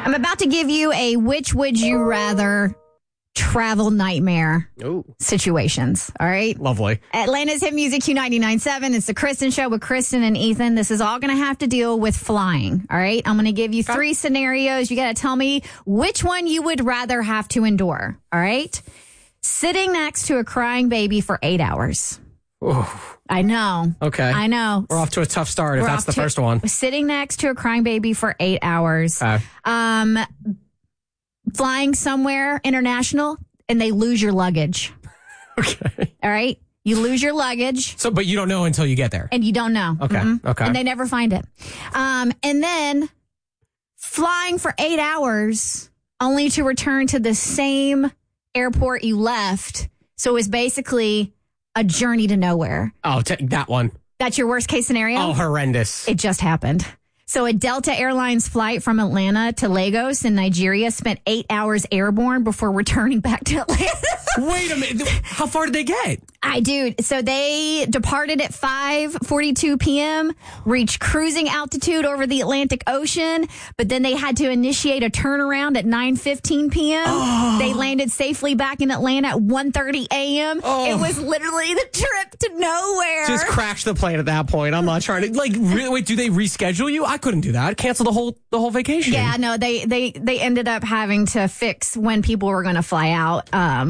I'm about to give you a which would you rather travel nightmare situations. All right. Lovely. Atlanta's Hit Music Q99.7. It's the Kristen Show with Kristen and Ethan. This is all going to have to deal with flying. All right. I'm going to give you 3 scenarios. You got to tell me which one you would rather have to endure. All right. Sitting next to a crying baby for 8 hours. Ooh. I know. Okay. I know. We're off to a tough start if that's the first one. Sitting next to a crying baby for 8 hours. Flying somewhere international and they lose your luggage. Okay. All right. You lose your luggage. So, but you don't know until you get there. And you don't know. Okay. Mm-hmm. Okay. And they never find it. And then flying for 8 hours only to return to the same airport you left. So it was basically a journey to nowhere. Oh, that one. That's your worst case scenario? Oh, horrendous. It just happened. So a Delta Airlines flight from Atlanta to Lagos in Nigeria spent 8 hours airborne before returning back to Atlanta. Wait a minute. How far did they get? So they departed at 5:42 p.m., reached cruising altitude over the Atlantic Ocean, but then they had to initiate a turnaround at 9:15 p.m. Oh. They landed safely back in Atlanta at 1:30 a.m. Oh. It was literally the trip to nowhere. Just crash the plane at that point. I'm not trying to wait, do they reschedule you? I couldn't do that. Cancel the whole vacation. Yeah, no, they ended up having to fix when people were going to fly out.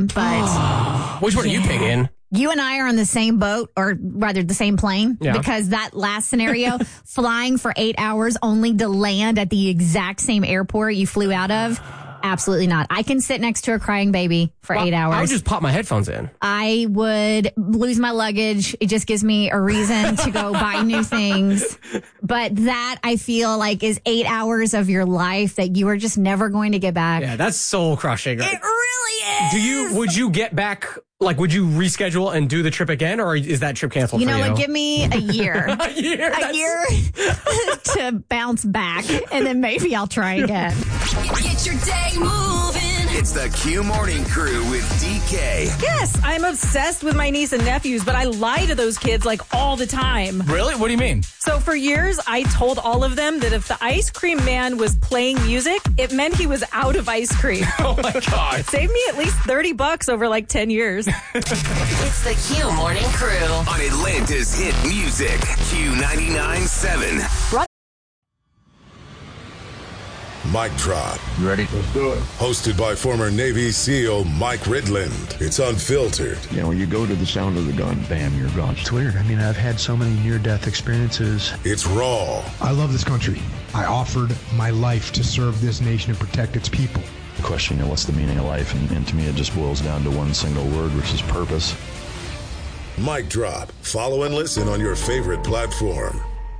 But which one are you picking? You and I are on the same boat, or rather the same plane, because that last scenario, flying for 8 hours only to land at the exact same airport you flew out of, absolutely not. I can sit next to a crying baby for 8 hours. I would just pop my headphones in. I would lose my luggage. It just gives me a reason to go buy new things. But that, I feel like, is 8 hours of your life that you are just never going to get back. Yeah, that's soul crushing. It really is. Would you get back, would you reschedule and do the trip again, or is that trip canceled for you? You know what? Give me a year. A year to bounce back, and then maybe I'll try again. Get your day moving. It's the Q Morning Crew with DK. Yes, I'm obsessed with my niece and nephews, but I lie to those kids all the time. Really? What do you mean? So for years, I told all of them that if the ice cream man was playing music, it meant he was out of ice cream. Oh my God. It saved me at least $30 over 10 years. It's the Q Morning Crew on Atlanta's Hit Music Q99.7. Mic drop. You ready? Let's do it. Hosted by former Navy SEAL Mike Ridland. It's unfiltered. Yeah, when you go to the sound of the gun, bam, you're gone. It's weird. I mean, I've had so many near-death experiences. It's raw. I love this country. I offered my life to serve this nation and protect its people. The question, what's the meaning of life? And to me, it just boils down to one single word, which is purpose. Mic drop. Follow and listen on your favorite platform.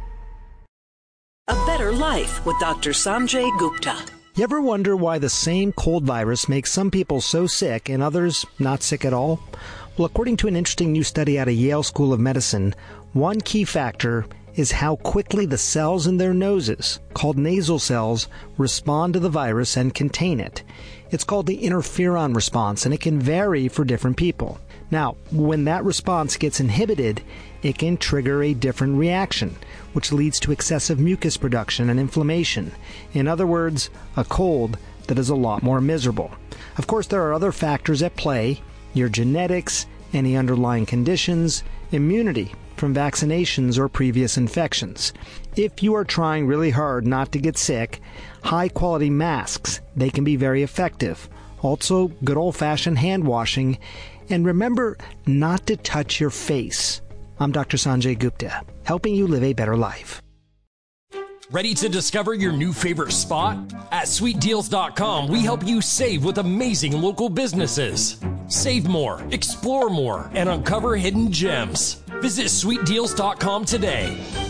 A Better Life with Dr. Sanjay Gupta. You ever wonder why the same cold virus makes some people so sick and others not sick at all? Well, according to an interesting new study out of Yale School of Medicine, one key factor is how quickly the cells in their noses, called nasal cells, respond to the virus and contain it. It's called the interferon response, and it can vary for different people. Now, when that response gets inhibited, it can trigger a different reaction, which leads to excessive mucus production and inflammation. In other words, a cold that is a lot more miserable. Of course, there are other factors at play: your genetics, any underlying conditions, immunity from vaccinations or previous infections. If you are trying really hard not to get sick, high-quality masks, they can be very effective. Also, good old-fashioned hand washing. And remember not to touch your face. I'm Dr. Sanjay Gupta, helping you live a better life. Ready to discover your new favorite spot? At sweetdeals.com, we help you save with amazing local businesses. Save more, explore more, and uncover hidden gems. Visit sweetdeals.com today.